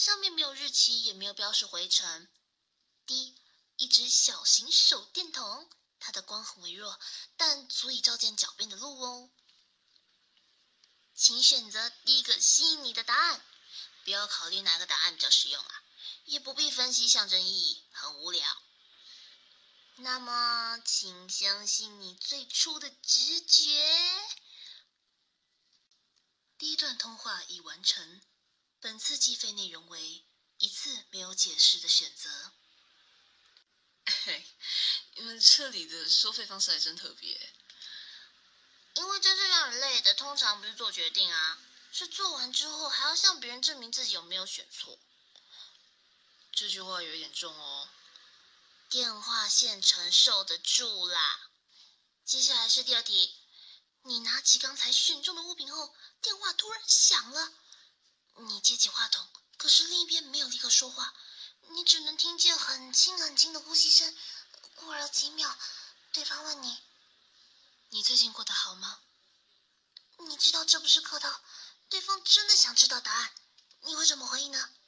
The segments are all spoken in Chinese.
上面没有日期，也没有标示回程。D， 一只小型手电筒，它的光很微弱，但足以照见脚边的路哦。请选择第一个吸引你的答案，不要考虑哪个答案比较实用啊，也不必分析象征意义，很无聊。那么，请相信你最初的直觉。第一段通话已完成，本次计费内容为一次没有解释的选择。 你们这里的收费方式还真特别。 因为真正让人累的，通常不是做决定啊，是做完之后还要向别人证明自己有没有选错。 这句话有点重哦。 电话线承受得住啦。接下来是第二题，你拿起刚才选中的物品后，电话突然响了。你接起话筒，可是另一边没有立刻说话，你只能听见很轻很轻的呼吸声。过了几秒，对方问你：“ 你最近过得好吗？” 你知道这不是客套，对方真的想知道答案，你会怎么回应呢？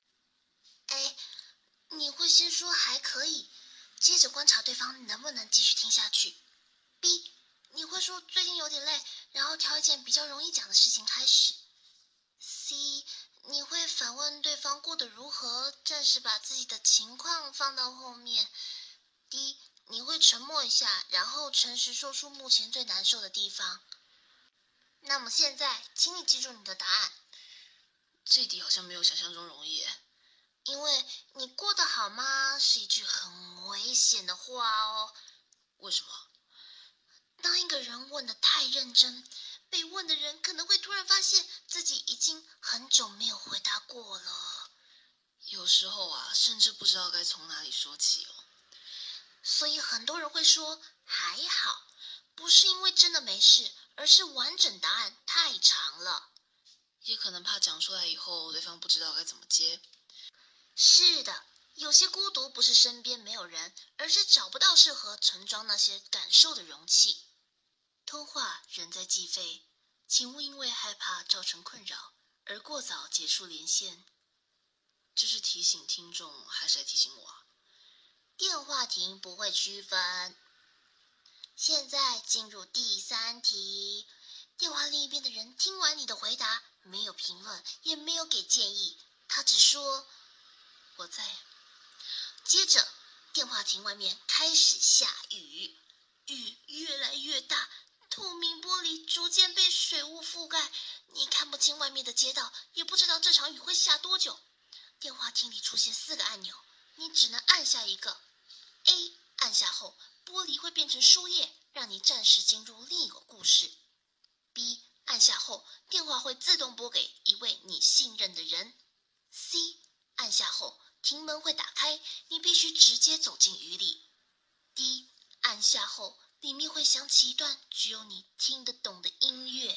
A， 你会先说还可以，接着观察对方能不能继续听下去。B， 你会说最近有点累，然后挑一件比较容易讲的事情开始。C， 你会反问对方过得如何，暂时把自己的情况放到后面。D， 你会沉默一下，然后诚实说出目前最难受的地方。那么现在，请你记住你的答案。 这题好像没有想象中容易耶。 因为你过得好吗是一句很危险的话哦。 为什么？ 当一个人问得太认真，被问的人可能会突然发现自己已经很久没有回答过了。 有时候啊，甚至不知道该从哪里说起哦。 所以很多人会说还好，不是因为真的没事，而是完整答案太长了。 也可能怕讲出来以后，对方不知道该怎么接。 是的，有些孤独不是身边没有人，而是找不到适合盛装那些感受的容器。通话仍在计费，请勿因为害怕造成困扰而过早结束连线。 这是提醒听众还是在提醒我啊？ 电话亭不会区分。现在进入第三题，电话另一边的人听完你的回答，没有评论，也没有给建议，他只说我在。接着，电话亭外面开始下雨，雨越来越大，透明玻璃逐渐被水雾覆盖，你看不清外面的街道，也不知道这场雨会下多久。电话亭里出现4个按钮，你只能按下一个。A， 按下后，玻璃会变成书页，让你暂时进入另一个故事。B， 按下后，电话会自动拨给一位你信任的人。C， 按下后，亭门会打开，你必须直接走进雨里。D， 按下后，里面会响起一段只有你听得懂的音乐。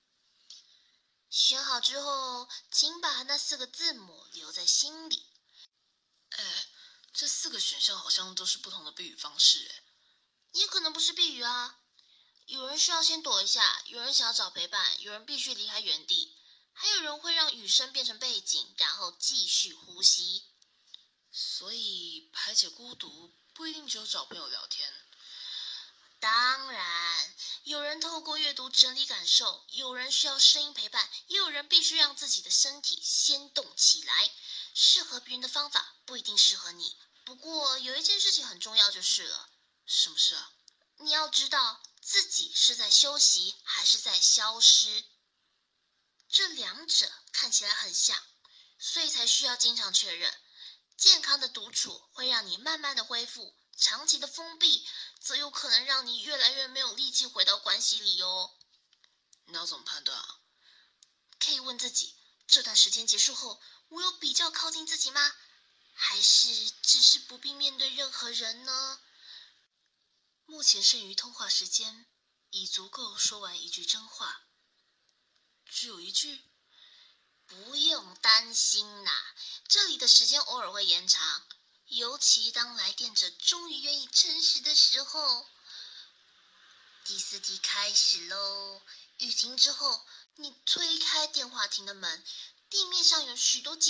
选好之后，请把那4个字母留在心里。 这4个选项好像都是不同的避雨方式诶。 也可能不是避雨啊。有人需要先躲一下，有人想要找陪伴，有人必须离开原地，还有人会让雨声变成背景，然后继续呼吸。 所以排解孤独不一定只有找朋友聊天。 当然，有人透过阅读整理感受，有人需要声音陪伴，也有人必须让自己的身体先动起来。适合别人的方法不一定适合你。不过有一件事情很重要就是了。 什么事啊？ 你要知道自己是在休息还是在消失。这两者看起来很像，所以才需要经常确认。健康的独处会让你慢慢的恢复，长期的封闭则有可能让你越来越没有力气回到关系里哦。 你要怎么判断啊？ 可以问自己，这段时间结束后，我有比较靠近自己吗？还是只是不必面对任何人呢？目前剩余通话时间已足够说完一句真话。 只有一句？ 不用担心啦，这里的时间偶尔会延长，尤其当来电者终于愿意诚实的时候。第4题开始咯。雨停之后，你推开电话亭的门，地面上有许多